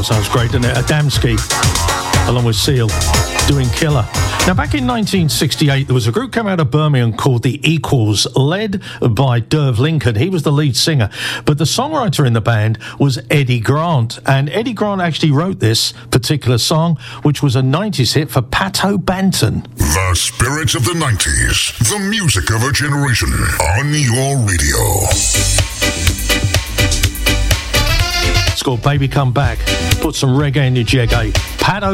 sounds great, doesn't it? Adamski, along with Seal, doing Killer. Now, back in 1968, there was a group came out of Birmingham called The Equals, led by Derv Lincoln. He was the lead singer, but the songwriter in the band was Eddie Grant, and Eddie Grant actually wrote this particular song, which was a 90s hit for Pato Banton. The spirits of the 90s, the music of a generation, on your radio. It's called Baby Come Back. Put some reggae in your jeggy. Pato